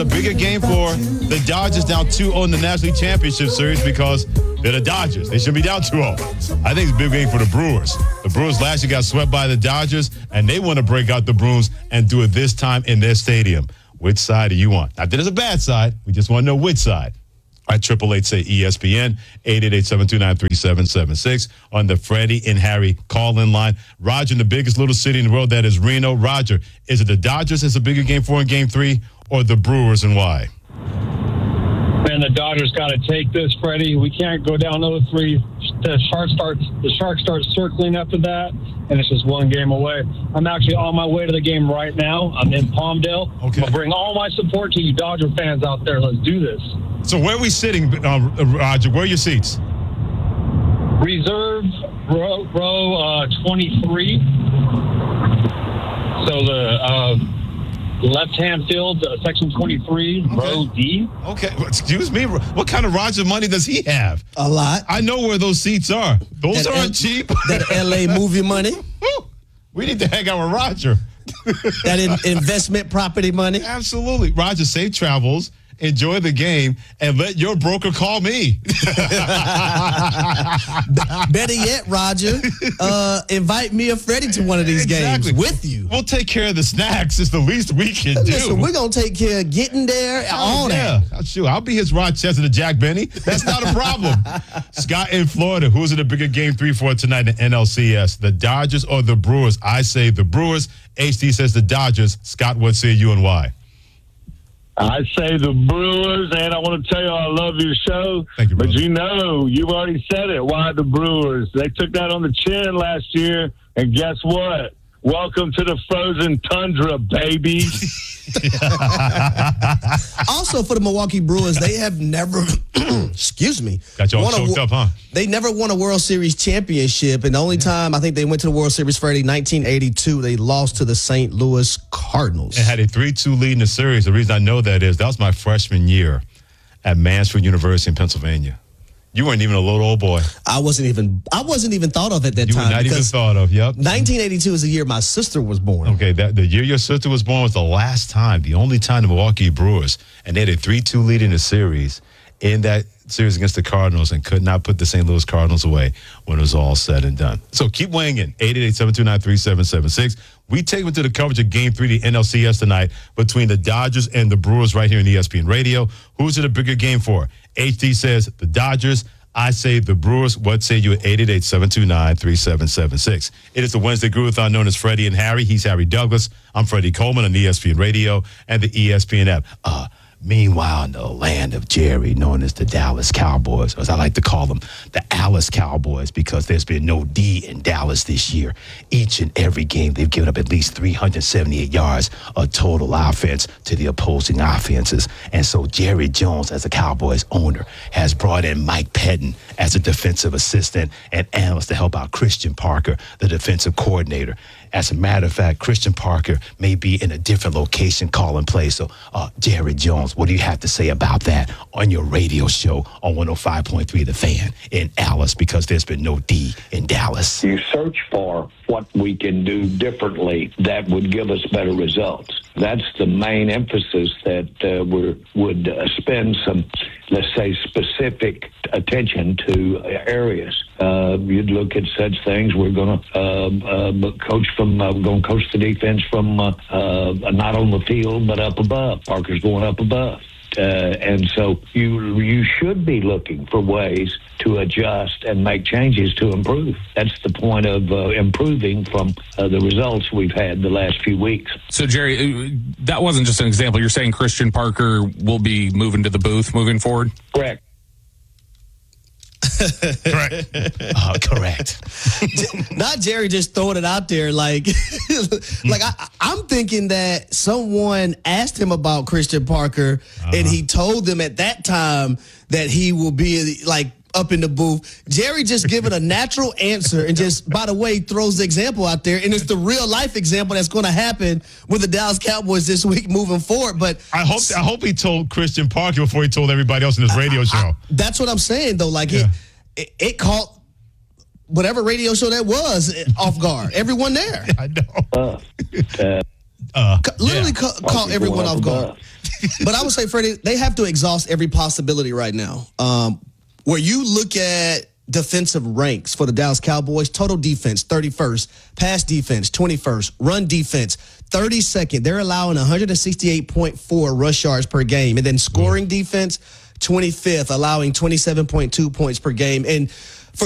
A bigger game for the Dodgers down 2-0 in the National League Championship Series because they're the Dodgers. They should be down 2-0. I think it's a big game for the Brewers. The Brewers last year got swept by the Dodgers, and they want to break out the Bruins and do it this time in their stadium. Which side do you want? Not that there's a bad side. We just want to know which side. At 888-SAY-ESPN, 888-729-3776 on the Freddie and Harry call-in line. Roger in the biggest little city in the world, that is Reno. Roger, is it the Dodgers as a bigger game for in Game 3 or the Brewers, and why? Man, the Dodgers got to take this, Freddie. We can't go down 0-3. The Sharks start circling after that, and it's just one game away. I'm actually on my way to the game right now. I'm in Palmdale. Okay. I'll bring all my support to you Dodger fans out there. Let's do this. So where are we sitting, Roger? Where are your seats? Reserve row 23. So the left-hand field, section 23, Okay. row D. Okay, excuse me. What kind of Roger money does he have? A lot. I know where those seats are. Those aren't cheap. That LA movie money. We need to hang out with Roger. That investment property money. Absolutely. Roger, safe travels. Enjoy the game, and let your broker call me. Better yet, Roger, invite me or Freddie to one of these games with you. We'll take care of the snacks. It's the least we can do. Listen, we're going to take care of getting there, all that. Sure. I'll be his Rochester to Jack Benny. That's not a problem. Scott in Florida, who's in a bigger Game 3 for tonight in NLCS? The Dodgers or the Brewers? I say the Brewers. HD says the Dodgers. Scott, what say you and why? I say the Brewers, and I want to tell you I love your show. Thank you, brother. But you know, you've already said it. Why the Brewers? They took that on the chin last year, and guess what? Welcome to the frozen tundra, baby. Also, for the Milwaukee Brewers, they have never, excuse me. Got you all choked up, huh? They never won a World Series championship, and the only time I think they went to the World Series, Freddie, 1982, they lost to the St. Louis Cardinals. And had a 3-2 lead in the series. The reason I know that is that was my freshman year at Mansfield University in Pennsylvania. You weren't even a little old boy. I wasn't even thought of at that You time. were not even thought of, yep. 1982 is the year my sister was born. Okay, the year your sister was born was the last time, the only time the Milwaukee Brewers, and they had a 3-2 lead in the series, in that series against the Cardinals, and could not put the St. Louis Cardinals away when it was all said and done. So keep weighing in, 888-729-3776. We take them to the coverage of Game 3 of the NLCS tonight between the Dodgers and the Brewers right here in ESPN Radio. Who's it a bigger game for? HD says the Dodgers. I say the Brewers. What say you at 888-729-3776? It is the Wednesday Groove-a-thon known as Freddie and Harry. He's Harry Douglas. I'm Freddie Coleman on ESPN Radio and the ESPN app. Meanwhile, in the land of Jerry, known as the Dallas Cowboys, or as I like to call them, the Alice Cowboys, because there's been no D in Dallas this year. Each and every game, they've given up at least 378 yards of total offense to the opposing offenses. And so Jerry Jones, as a Cowboys owner, has brought in Mike Pettin as a defensive assistant and analyst to help out Christian Parker, the defensive coordinator. As a matter of fact, Christian Parker may be in a different location calling plays. So, Jerry Jones, what do you have to say about that on your radio show on 105.3 The Fan in Alice? Because there's been no D in Dallas. You search for what we can do differently that would give us better results. That's the main emphasis that we would spend some, let's say, specific attention to areas. You'd look at such things. We're going to coach the defense from not on the field but up above. Parker's going up above. And so you should be looking for ways to adjust and make changes to improve. That's the point of improving from the results we've had the last few weeks. So, Jerry, that wasn't just an example. You're saying Christian Parker will be moving to the booth moving forward? Correct. Correct. Not Jerry just throwing it out there like I'm thinking that someone asked him about Christian Parker and he told them at that time that he will be like up in the booth. Jerry just giving a natural answer and just, by the way, throws the example out there, and it's the real life example that's going to happen with the Dallas Cowboys this week moving forward. But I hope he told Christian Parker before he told everybody else in his radio show. That's what I'm saying, though. Like it caught whatever radio show that was off guard. Everyone there. I know. Literally caught everyone off guard. But I would say, Freddie, they have to exhaust every possibility right now. Where you look at defensive ranks for the Dallas Cowboys, total defense, 31st, pass defense, 21st, run defense, 32nd. They're allowing 168.4 rush yards per game. And then scoring defense, 25th, allowing 27.2 points per game. And